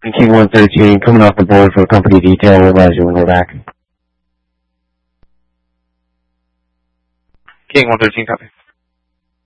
King 113, coming off the board for company detail. We'll advise you when we're back. King 113, copy.